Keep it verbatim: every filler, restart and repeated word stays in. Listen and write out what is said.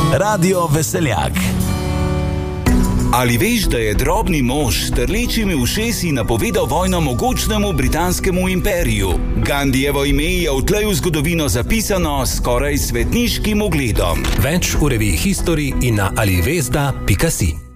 Radio Veseljak. Ali veš, da je drobni mož s trlečimi ušesi napovedal vojno mogočnemu britanskemu imperiju? Gandijevo ime je odtlej v zgodovino zapisano s skoraj svetniškim ugledom. Več v reviji History in na alivezda pika si.